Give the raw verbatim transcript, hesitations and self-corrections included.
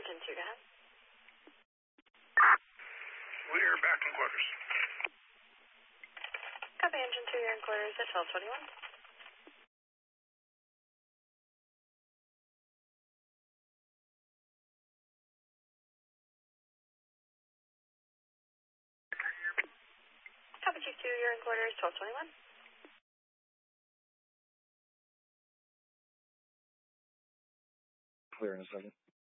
engine two, go ahead. We're back in quarters. Copy, engine two, you're in quarters at twelve twenty-one. Copy, Chief two, you're in quarters, twelve twenty-one. Clear in a second.